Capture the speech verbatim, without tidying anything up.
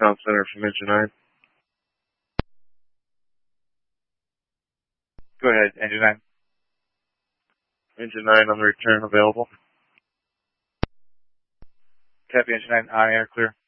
Sound Center from Engine nine. Go ahead, Engine nine. Engine nine on the return available. Copy, Engine nine, on air, clear.